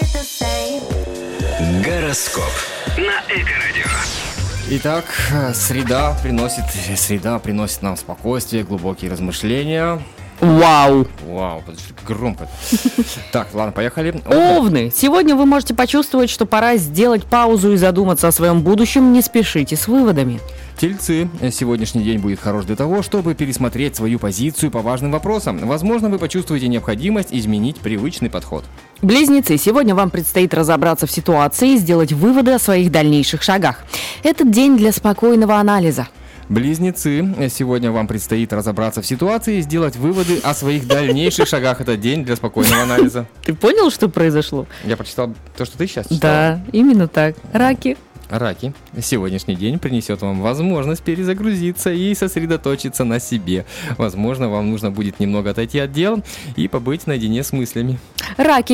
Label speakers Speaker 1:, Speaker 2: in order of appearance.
Speaker 1: Гороскоп на Эко-радио.
Speaker 2: Итак, среда приносит нам спокойствие, глубокие размышления.
Speaker 3: Вау!
Speaker 2: Подожди, громко. Так, ладно, поехали.
Speaker 3: Овны, сегодня вы можете почувствовать, что пора сделать паузу и задуматься о своем будущем. Не спешите с выводами.
Speaker 2: Тельцы, сегодняшний день будет хорош для того, чтобы пересмотреть свою позицию по важным вопросам. Возможно, вы почувствуете необходимость изменить привычный подход.
Speaker 3: Близнецы, сегодня вам предстоит разобраться в ситуации и сделать выводы о своих дальнейших шагах. Этот день для спокойного анализа.
Speaker 2: Близнецы, сегодня вам предстоит разобраться в ситуации и сделать выводы о своих дальнейших шагах. Это день для спокойного анализа.
Speaker 3: Ты понял, что произошло?
Speaker 2: Я прочитал то, что ты сейчас читала.
Speaker 3: Да, именно так. Раки.
Speaker 2: Раки, сегодняшний день принесет вам возможность перезагрузиться и сосредоточиться на себе. Возможно, вам нужно будет немного отойти от дел и побыть наедине с мыслями.
Speaker 3: Раки.